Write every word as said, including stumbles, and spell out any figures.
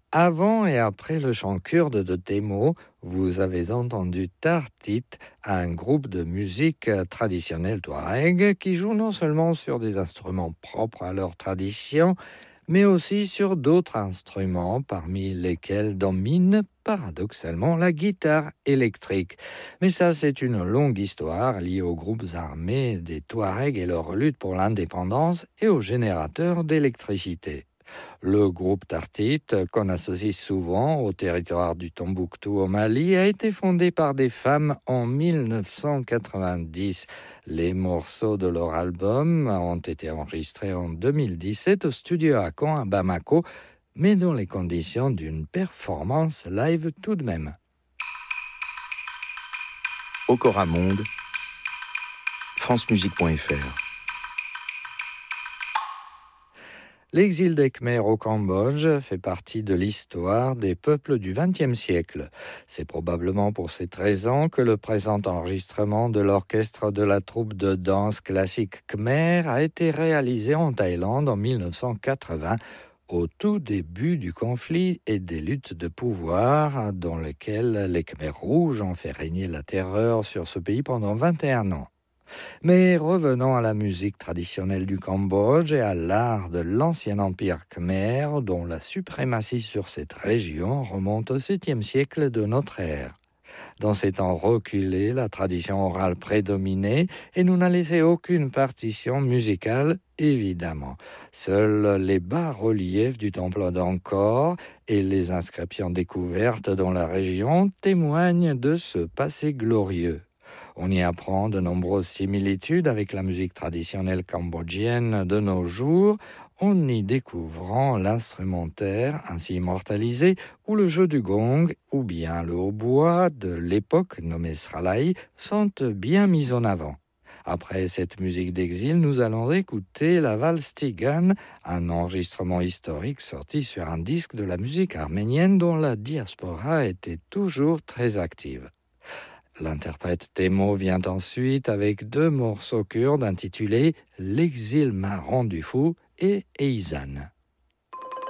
Avant et après le chant kurde de Temo, vous avez entendu Tartit, un groupe de musique traditionnelle touareg qui joue non seulement sur des instruments propres à leur tradition, mais aussi sur d'autres instruments, parmi lesquels domine paradoxalement la guitare électrique. Mais ça, c'est une longue histoire liée aux groupes armés des Touaregs et leur lutte pour l'indépendance et aux générateurs d'électricité. Le groupe Tartit, qu'on associe souvent au territoire du Tombouctou au Mali, a été fondé par des femmes en mille neuf cent quatre-vingt-dix. Les morceaux de leur album ont été enregistrés en deux mille dix-sept au studio Akon à Bamako, mais dans les conditions d'une performance live tout de même. Okora Monde, francemusique point f r. L'exil des Khmers au Cambodge fait partie de l'histoire des peuples du vingtième siècle. C'est probablement pour cette raison que le présent enregistrement de l'orchestre de la troupe de danse classique Khmer a été réalisé en Thaïlande en mille neuf cent quatre-vingts, au tout début du conflit et des luttes de pouvoir dans lesquelles les Khmers rouges ont fait régner la terreur sur ce pays pendant vingt et un ans. Mais revenons à la musique traditionnelle du Cambodge et à l'art de l'ancien empire khmer, dont la suprématie sur cette région remonte au septième siècle de notre ère. Dans ces temps reculés, la tradition orale prédominait et nous n'a laissé aucune partition musicale, évidemment. Seuls les bas-reliefs du temple d'Angkor et les inscriptions découvertes dans la région témoignent de ce passé glorieux. On y apprend de nombreuses similitudes avec la musique traditionnelle cambodgienne de nos jours, en y découvrant l'instrumentaire ainsi immortalisé ou le jeu du gong ou bien le hautbois de l'époque nommé Sralai sont bien mis en avant. Après cette musique d'exil, nous allons écouter la valse Tigane, un enregistrement historique sorti sur un disque de la musique arménienne dont la diaspora était toujours très active. L'interprète Temo vient ensuite avec deux morceaux kurdes intitulés « L'exil m'a rendu fou » et « Eizan ».